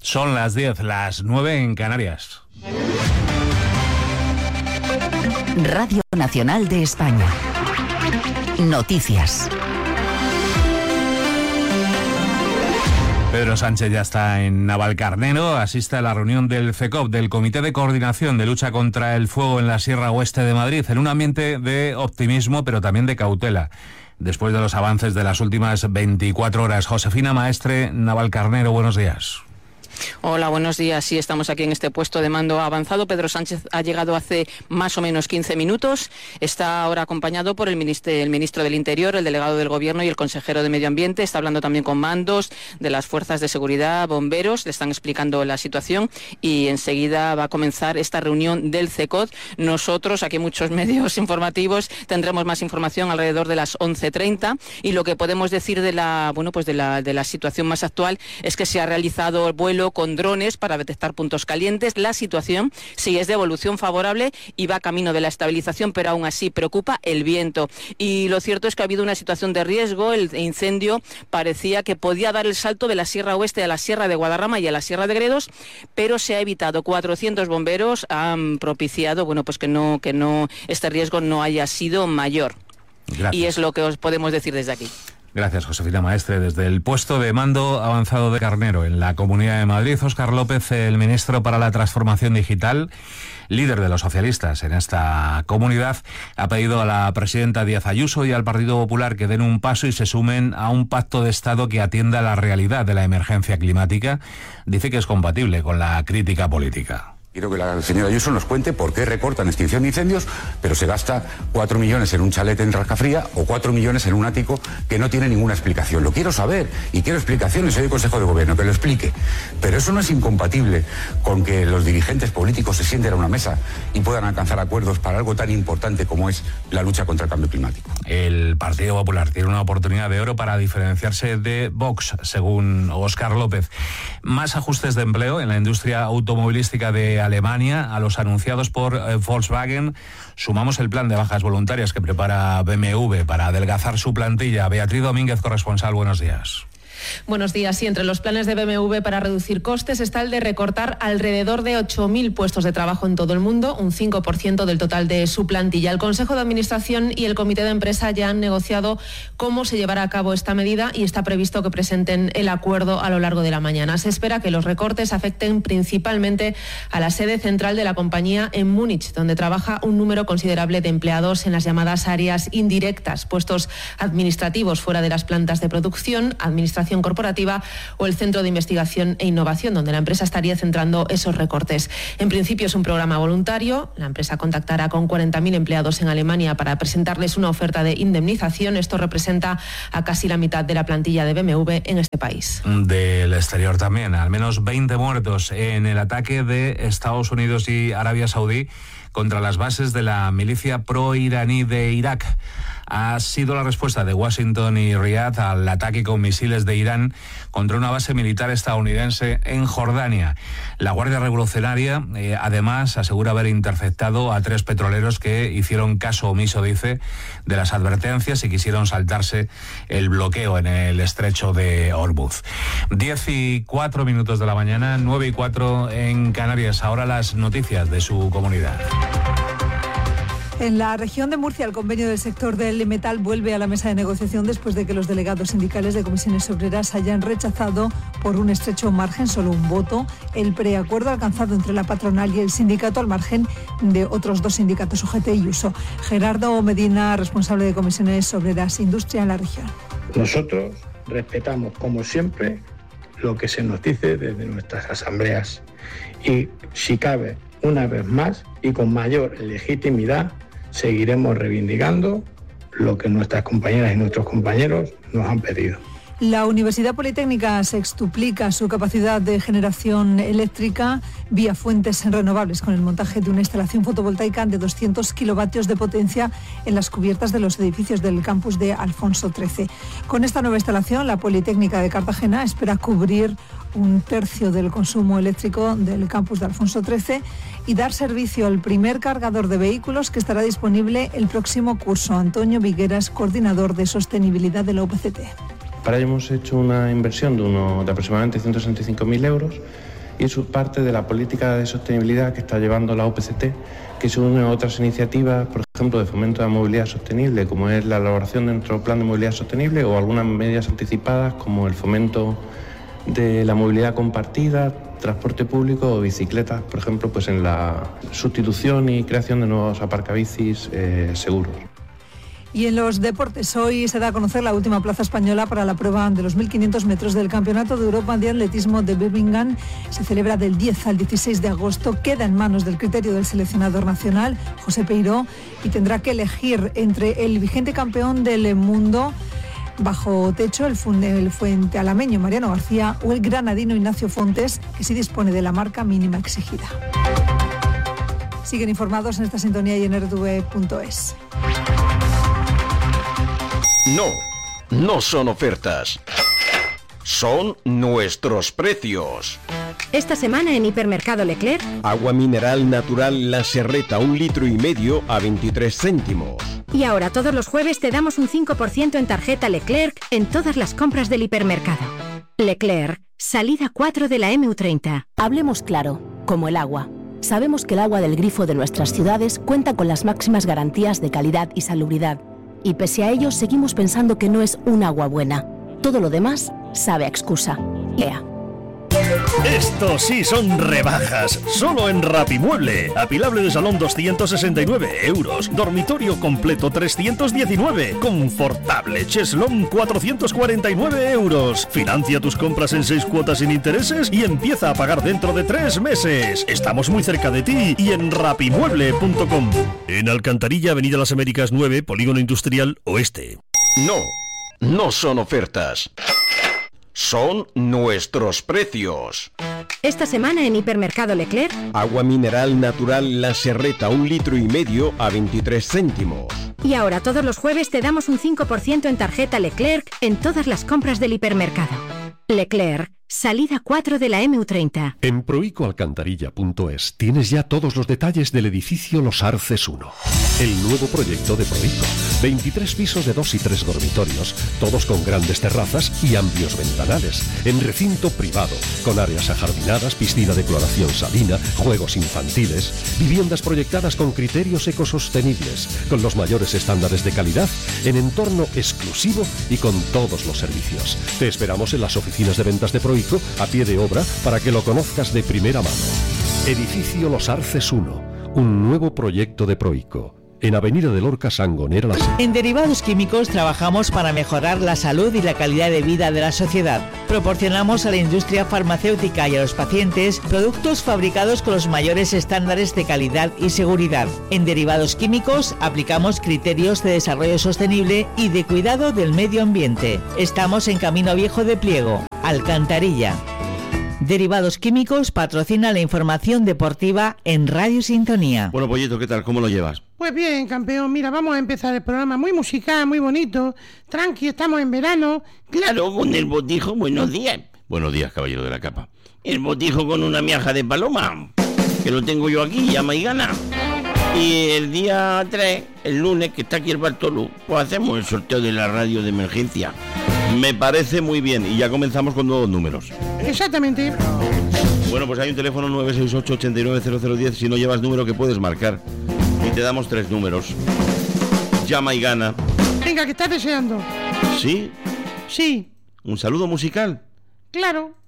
Son las 10, las 9 en Canarias. Radio Nacional de España. Noticias. Pedro Sánchez ya está en Navalcarnero, asiste a la reunión del CECOP, del Comité de Coordinación de Lucha contra el Fuego en la Sierra Oeste de Madrid, en un ambiente de optimismo, pero también de cautela. Después de los avances de las últimas 24 horas. Josefina Maestre, Navalcarnero, buenos días. Hola, buenos días. Sí, estamos aquí en este puesto de mando avanzado. Pedro Sánchez ha llegado hace más o menos 15 minutos. Está ahora acompañado por el ministro del Interior, el delegado del Gobierno y el consejero de Medio Ambiente. Está hablando también con mandos de las fuerzas de seguridad, bomberos. Le están explicando la situación y enseguida va a comenzar esta reunión del CECOP. Nosotros, aquí muchos medios informativos, tendremos más información alrededor de las 11:30 y lo que podemos decir de la situación más actual es que se ha realizado el vuelo con drones para detectar puntos calientes. La situación sí es de evolución favorable y va camino de la estabilización, pero aún así preocupa el viento. Y lo cierto es que ha habido una situación de riesgo. El incendio parecía que podía dar el salto de la Sierra Oeste a la Sierra de Guadarrama y a la Sierra de Gredos, pero se ha evitado. 400 bomberos han propiciado, que este riesgo no haya sido mayor. Gracias. Y es lo que os podemos decir desde aquí. Gracias, Josefina Maestre. Desde el puesto de mando avanzado de Carnero, en la Comunidad de Madrid, Óscar López, el ministro para la Transformación Digital, líder de los socialistas en esta comunidad, ha pedido a la presidenta Díaz Ayuso y al Partido Popular que den un paso y se sumen a un pacto de Estado que atienda la realidad de la emergencia climática. Dice que es compatible con la crítica política. Quiero que la señora Ayuso nos cuente por qué recortan extinción de incendios, pero se gasta 4 millones en un chalet en Rascafría o 4 millones en un ático que no tiene ninguna explicación. Lo quiero saber y quiero explicaciones. Soy el Consejo de Gobierno, que lo explique. Pero eso no es incompatible con que los dirigentes políticos se sienten a una mesa y puedan alcanzar acuerdos para algo tan importante como es la lucha contra el cambio climático. El Partido Popular tiene una oportunidad de oro para diferenciarse de Vox, según Óscar López. Más ajustes de empleo en la industria automovilística de Alemania a los anunciados por Volkswagen. Sumamos el plan de bajas voluntarias que prepara BMW para adelgazar su plantilla. Beatriz Domínguez, corresponsal, buenos días. Buenos días. Y entre los planes de BMW para reducir costes está el de recortar alrededor de 8.000 puestos de trabajo en todo el mundo, un 5% del total de su plantilla. El Consejo de Administración y el Comité de Empresa ya han negociado cómo se llevará a cabo esta medida y está previsto que presenten el acuerdo a lo largo de la mañana. Se espera que los recortes afecten principalmente a la sede central de la compañía en Múnich, donde trabaja un número considerable de empleados en las llamadas áreas indirectas, puestos administrativos fuera de las plantas de producción, administración corporativa o el Centro de Investigación e Innovación, donde la empresa estaría centrando esos recortes. En principio es un programa voluntario. La empresa contactará con 40.000 empleados en Alemania para presentarles una oferta de indemnización. Esto representa a casi la mitad de la plantilla de BMW en este país. Del exterior también, al menos 20 muertos en el ataque de Estados Unidos y Arabia Saudí contra las bases de la milicia pro-iraní de Irak. Ha sido la respuesta de Washington y Riad al ataque con misiles de Irán contra una base militar estadounidense en Jordania. La Guardia Revolucionaria, además, asegura haber interceptado a 3 petroleros que hicieron caso omiso, dice, de las advertencias y quisieron saltarse el bloqueo en el estrecho de Hormuz. 10:04 de la mañana, 9:04 en Canarias. Ahora las noticias de su comunidad. En la región de Murcia, el convenio del sector del metal vuelve a la mesa de negociación después de que los delegados sindicales de comisiones obreras hayan rechazado por un estrecho margen, solo un voto, el preacuerdo alcanzado entre la patronal y el sindicato al margen de otros 2 sindicatos, UGT y USO. Gerardo Medina, responsable de comisiones obreras Industria en la región. Nosotros respetamos, como siempre, lo que se nos dice desde nuestras asambleas y, si cabe, una vez más y con mayor legitimidad, seguiremos reivindicando lo que nuestras compañeras y nuestros compañeros nos han pedido. La Universidad Politécnica sextuplica su capacidad de generación eléctrica vía fuentes renovables con el montaje de una instalación fotovoltaica de 200 kilovatios de potencia en las cubiertas de los edificios del campus de Alfonso XIII. Con esta nueva instalación, la Politécnica de Cartagena espera cubrir 1/3 del consumo eléctrico del campus de Alfonso XIII y dar servicio al primer cargador de vehículos que estará disponible el próximo curso. Antonio Vigueras, coordinador de sostenibilidad de la UPCT. Para ello hemos hecho una inversión de aproximadamente 165.000 euros y eso es parte de la política de sostenibilidad que está llevando la OPCT, que se une a otras iniciativas, por ejemplo, de fomento de la movilidad sostenible, como es la elaboración de nuestro plan de movilidad sostenible, o algunas medidas anticipadas como el fomento de la movilidad compartida, transporte público o bicicletas, por ejemplo, pues en la sustitución y creación de nuevos aparcabicis seguros. Y en los deportes, hoy se da a conocer la última plaza española para la prueba de los 1.500 metros del Campeonato de Europa de Atletismo de Birmingham. Se celebra del 10 al 16 de agosto, queda en manos del criterio del seleccionador nacional, José Peiró, y tendrá que elegir entre el vigente campeón del mundo bajo techo, el fuentealameño Mariano García, o el granadino Ignacio Fontes, que sí dispone de la marca mínima exigida. Siguen informados en esta sintonía y en rtv.es. No son ofertas. Son nuestros precios. Esta semana en Hipermercado Leclerc, agua mineral natural La Serreta 1,5 litros a 23 céntimos. Y ahora todos los jueves te damos un 5% en tarjeta Leclerc en todas las compras del hipermercado. Leclerc, salida 4 de la MU30. Hablemos claro, como el agua. Sabemos que el agua del grifo de nuestras ciudades cuenta con las máximas garantías de calidad y salubridad. Y pese a ello, seguimos pensando que no es un agua buena. Todo lo demás sabe a excusa. Estos sí son rebajas, solo en Rapimueble. Apilable de salón 269 euros, dormitorio completo 319, confortable cheslón 449 euros. Financia tus compras en 6 cuotas sin intereses y empieza a pagar dentro de 3 meses. Estamos muy cerca de ti y en rapimueble.com. En Alcantarilla, Avenida Las Américas 9, Polígono Industrial Oeste. No son ofertas. Son nuestros precios. Esta semana en Hipermercado Leclerc, agua mineral natural La Serreta 1,5 litros a 23 céntimos. Y ahora todos los jueves te damos un 5% en tarjeta Leclerc en todas las compras del hipermercado. Leclerc, salida 4 de la MU30. En proicoalcantarilla.es tienes ya todos los detalles del edificio Los Arces 1. El nuevo proyecto de Proico. 23 pisos de 2 y 3 dormitorios, todos con grandes terrazas y amplios ventanales, en recinto privado, con áreas ajardinadas, piscina de cloración salina, juegos infantiles, viviendas proyectadas con criterios ecosostenibles, con los mayores estándares de calidad, en entorno exclusivo y con todos los servicios. Te esperamos en las oficinas de ventas de Proico, a pie de obra, para que lo conozcas de primera mano. Edificio Los Arces 1, un nuevo proyecto de Proico. En Avenida de Lorca, Sangonera, La Sierra. En Derivados Químicos trabajamos para mejorar la salud y la calidad de vida de la sociedad. Proporcionamos a la industria farmacéutica y a los pacientes productos fabricados con los mayores estándares de calidad y seguridad. En Derivados Químicos aplicamos criterios de desarrollo sostenible y de cuidado del medio ambiente. Estamos en Camino Viejo de Pliego, Alcantarilla. Derivados Químicos patrocina la información deportiva en Radio Sintonía. Bueno, Pollito, ¿qué tal? ¿Cómo lo llevas? Pues bien, campeón, mira, vamos a empezar el programa muy musical, muy bonito, tranqui, estamos en verano. Claro, con el botijo, buenos días. Buenos días, caballero de la capa. El botijo con una miaja de paloma, que lo tengo yo aquí, llama y gana. Y el día 3, el lunes, que está aquí el Bartolo, pues hacemos el sorteo de la radio de emergencia. Me parece muy bien, y ya comenzamos con nuevos números. Exactamente. Bueno, pues hay un teléfono 968-890010, si no llevas número que puedes marcar. Y te damos 3 números. Llama y gana. Venga, que estás deseando. ¿Sí? Sí. ¿Un saludo musical? Claro.